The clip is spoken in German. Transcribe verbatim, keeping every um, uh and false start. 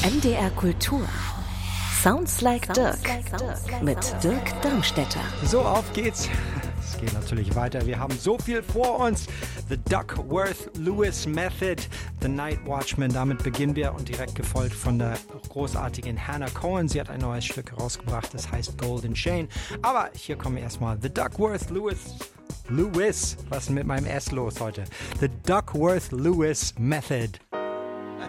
M D R Kultur. Sounds like Dirk mit Dirk Darmstädter. So, auf geht's. Es geht natürlich weiter. Wir haben so viel vor uns. The Duckworth-Lewis Method, The Night Watchman. Damit beginnen wir und direkt gefolgt von der großartigen Hannah Cohen. Sie hat ein neues Stück herausgebracht, das heißt Golden Chain. Aber hier kommen erstmal The Duckworth-Lewis. Lewis, was ist mit meinem S los heute? The Duckworth-Lewis Method.